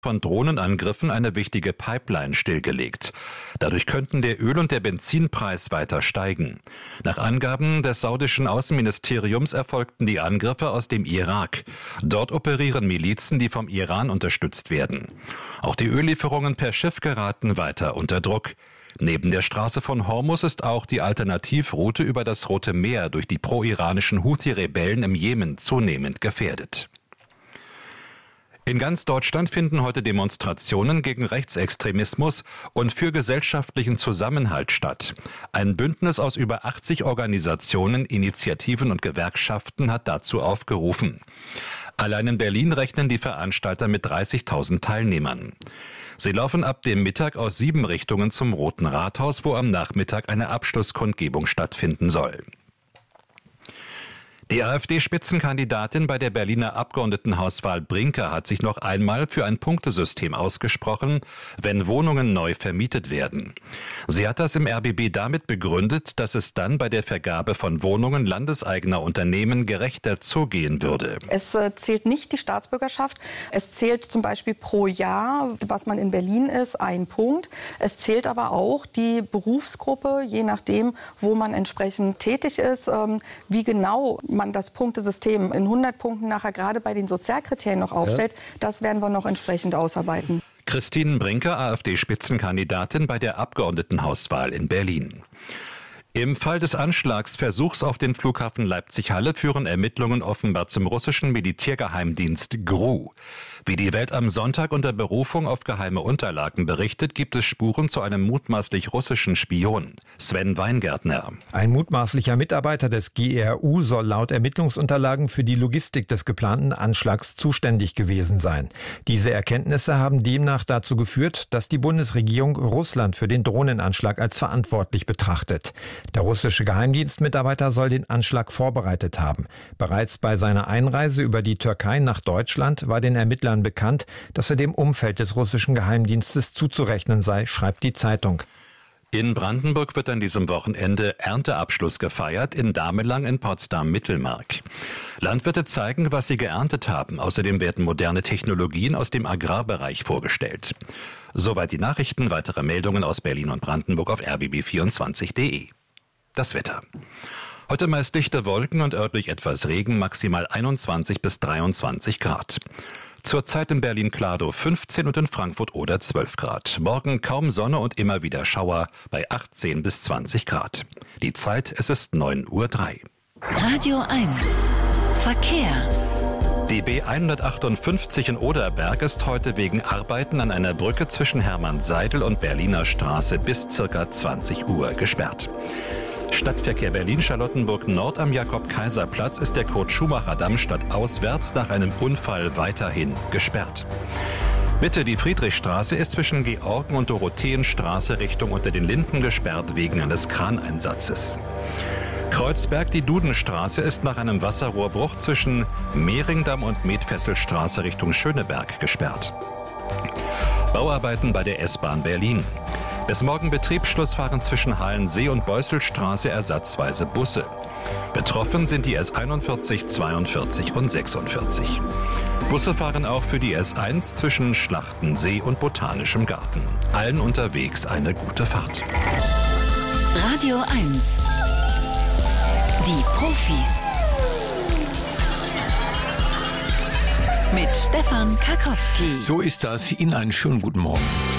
von Drohnenangriffen eine wichtige Pipeline stillgelegt. Dadurch könnten der Öl- und der Benzinpreis weiter steigen. Nach Angaben des saudischen Außenministeriums erfolgten die Angriffe aus dem Irak. Dort operieren Milizen, die vom Iran unterstützt werden. Auch die Öllieferungen per Schiff geraten weiter unter Druck. Neben der Straße von Hormuz ist auch die Alternativroute über das Rote Meer durch die pro-iranischen Houthi-Rebellen im Jemen zunehmend gefährdet. In ganz Deutschland finden heute Demonstrationen gegen Rechtsextremismus und für gesellschaftlichen Zusammenhalt statt. Ein Bündnis aus über 80 Organisationen, Initiativen und Gewerkschaften hat dazu aufgerufen. Allein in Berlin rechnen die Veranstalter mit 30.000 Teilnehmern. Sie laufen ab dem Mittag aus 7 Richtungen zum Roten Rathaus, wo am Nachmittag eine Abschlusskundgebung stattfinden soll. Die AfD-Spitzenkandidatin bei der Berliner Abgeordnetenhauswahl Brinker hat sich noch einmal für ein Punktesystem ausgesprochen, wenn Wohnungen neu vermietet werden. Sie hat das im RBB damit begründet, dass es dann bei der Vergabe von Wohnungen landeseigener Unternehmen gerechter zugehen würde. Es zählt nicht die Staatsbürgerschaft. Es zählt zum Beispiel pro Jahr, was man in Berlin ist, 1 Punkt. Es zählt aber auch die Berufsgruppe, je nachdem, wo man entsprechend tätig ist, wie genau man das Punktesystem in 100 Punkten nachher gerade bei den Sozialkriterien noch aufstellt, das werden wir noch entsprechend ausarbeiten. Christine Brinker, AfD-Spitzenkandidatin bei der Abgeordnetenhauswahl in Berlin. Im Fall des Anschlagsversuchs auf den Flughafen Leipzig-Halle führen Ermittlungen offenbar zum russischen Militärgeheimdienst GRU. Wie die Welt am Sonntag unter Berufung auf geheime Unterlagen berichtet, gibt es Spuren zu einem mutmaßlich russischen Spion, Sven Weingärtner. Ein mutmaßlicher Mitarbeiter des GRU soll laut Ermittlungsunterlagen für die Logistik des geplanten Anschlags zuständig gewesen sein. Diese Erkenntnisse haben demnach dazu geführt, dass die Bundesregierung Russland für den Drohnenanschlag als verantwortlich betrachtet. Der russische Geheimdienstmitarbeiter soll den Anschlag vorbereitet haben. Bereits bei seiner Einreise über die Türkei nach Deutschland war den Ermittlern bekannt, dass er dem Umfeld des russischen Geheimdienstes zuzurechnen sei, schreibt die Zeitung. In Brandenburg wird an diesem Wochenende Ernteabschluss gefeiert, in Damelang in Potsdam-Mittelmark. Landwirte zeigen, was sie geerntet haben. Außerdem werden moderne Technologien aus dem Agrarbereich vorgestellt. Soweit die Nachrichten. Weitere Meldungen aus Berlin und Brandenburg auf rbb24.de. Das Wetter. Heute meist dichte Wolken und örtlich etwas Regen, maximal 21 bis 23 Grad. Zurzeit in Berlin-Kladow 15 und in Frankfurt-Oder 12 Grad. Morgen kaum Sonne und immer wieder Schauer bei 18 bis 20 Grad. Die Zeit, es ist 9:03 Uhr. Radio 1 Verkehr. Die B158 in Oderberg ist heute wegen Arbeiten an einer Brücke zwischen Hermann-Seidel und Berliner Straße bis ca. 20 Uhr gesperrt. Stadtverkehr Berlin-Charlottenburg Nord am Jakob-Kaiser-Platz ist der Kurt-Schumacher-Damm stadtauswärts nach einem Unfall weiterhin gesperrt. Mitte die Friedrichstraße ist zwischen Georgen- und Dorotheenstraße Richtung unter den Linden gesperrt wegen eines Kraneinsatzes. Kreuzberg, die Dudenstraße ist nach einem Wasserrohrbruch zwischen Mehringdamm und Medfesselstraße Richtung Schöneberg gesperrt. Bauarbeiten bei der S-Bahn Berlin. Bis morgen Betriebsschluss fahren zwischen Halensee und Beusselstraße ersatzweise Busse. Betroffen sind die S41, 42 und 46. Busse fahren auch für die S1 zwischen Schlachtensee und Botanischem Garten. Allen unterwegs eine gute Fahrt. Radio 1. Die Profis. Mit Stefan Karkowski. So ist das. Ihnen einen schönen guten Morgen.